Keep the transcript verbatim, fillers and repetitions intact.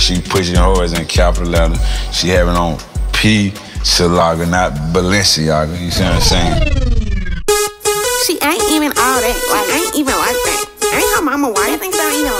she pushing hers in capital letters. She having on P. Salaga, not Balenciaga. You see what I'm saying? She ain't even all that. Like, ain't even like that. Ain't her mama white. I think so, even like